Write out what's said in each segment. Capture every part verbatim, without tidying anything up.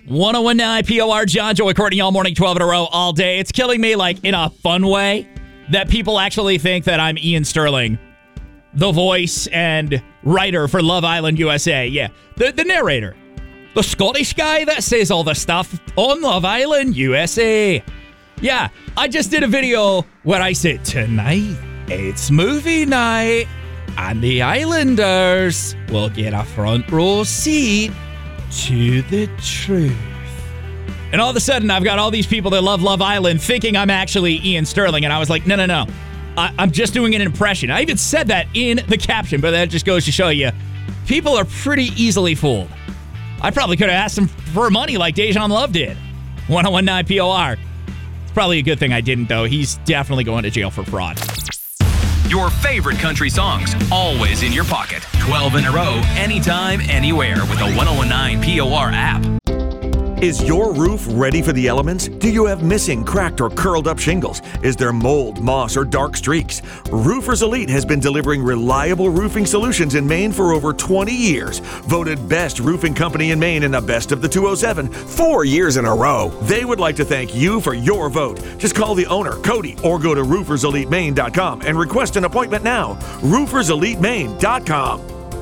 one oh one point nine P O R, John, Joey, Courtney, all morning, twelve in a row, all day. It's killing me, like, in a fun way, that people actually think that I'm Ian Sterling, the voice and writer for Love Island U S A. Yeah, the, the narrator. The Scottish guy that says all the stuff on Love Island U S A. Yeah, I just did a video where I said, tonight, it's movie night, and the Islanders will get a front row seat to the truth. And all of a sudden, I've got all these people that love Love Island thinking I'm actually Ian Sterling. And I was like, no, no, no. I- I'm just doing an impression. I even said that in the caption, but that just goes to show you, people are pretty easily fooled. I probably could have asked him for money like Dejan Love did. one oh one point nine P O R. It's probably a good thing I didn't, though. He's definitely going to jail for fraud. Your favorite country songs, always in your pocket. twelve in a row, anytime, anywhere with the one oh one point nine P O R app. Is your roof ready for the elements? Do you have missing, cracked, or curled up shingles? Is there mold, moss, or dark streaks? Roofers Elite has been delivering reliable roofing solutions in Maine for over twenty years. Voted best roofing company in Maine in the best of the two oh seven, four years in a row. They would like to thank you for your vote. Just call the owner, Cody, or go to roofers elite maine dot com and request an appointment now. roofers elite maine dot com.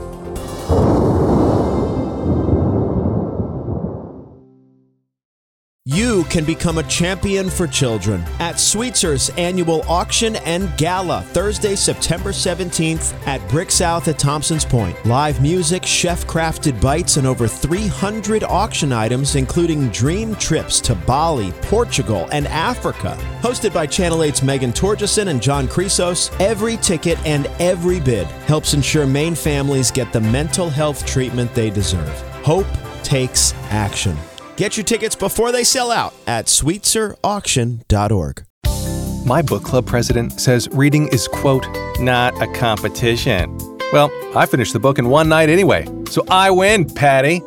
You can become a champion for children at Sweetzer's annual auction and gala, Thursday, September seventeenth at Brick South at Thompson's Point. Live music, chef-crafted bites, and over three hundred auction items, including dream trips to Bali, Portugal, and Africa. Hosted by Channel eight's Megan Torgeson and John Chrysos, every ticket and every bid helps ensure Maine families get the mental health treatment they deserve. Hope takes action. Get your tickets before they sell out at sweetser auction dot org. My book club president says reading is, quote, not a competition. Well, I finished the book in one night anyway, so I win, Patty.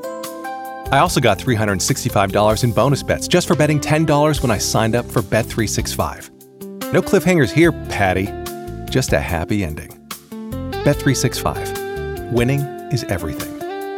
I also got three hundred sixty-five dollars in bonus bets just for betting ten dollars when I signed up for Bet three sixty-five. No cliffhangers here, Patty. Just a happy ending. Bet three sixty-five. Winning is everything.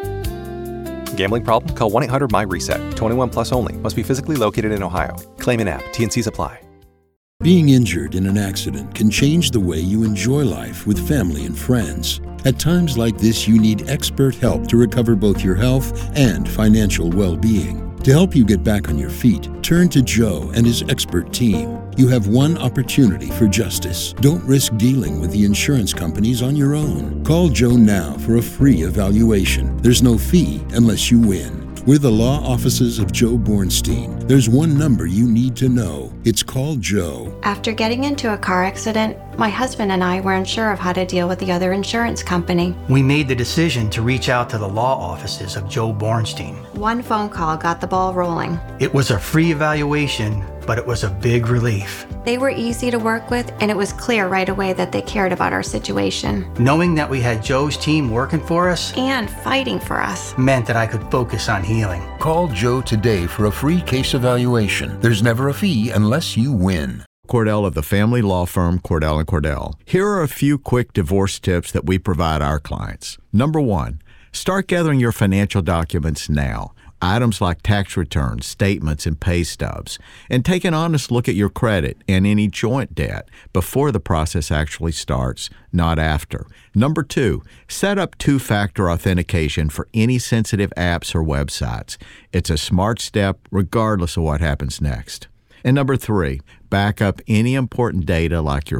Gambling problem? Call one eight hundred M Y reset. twenty-one plus only. Must be physically located in Ohio. Claim in app. T and C's apply. Being injured in an accident can change the way you enjoy life with family and friends. At times like this, you need expert help to recover both your health and financial well-being. To help you get back on your feet, turn to Joe and his expert team. You have one opportunity for justice. Don't risk dealing with the insurance companies on your own. Call Joe now for a free evaluation. There's no fee unless you win. We're the law offices of Joe Bornstein. There's one number you need to know. It's called Joe. After getting into a car accident, my husband and I were unsure of how to deal with the other insurance company. We made the decision to reach out to the law offices of Joe Bornstein. One phone call got the ball rolling. It was a free evaluation, but it was a big relief. They were easy to work with, and it was clear right away that they cared about our situation. Knowing that we had Joe's team working for us and fighting for us meant that I could focus on healing. Call Joe today for a free case evaluation. There's never a fee unless you win. Cordell of the family law firm Cordell and Cordell. Here are a few quick divorce tips that we provide our clients. Number one, start gathering your financial documents now. Items like tax returns, statements, and pay stubs. And take an honest look at your credit and any joint debt before the process actually starts, not after. Number two, set up two-factor authentication for any sensitive apps or websites. It's a smart step regardless of what happens next. And number three, back up any important data like your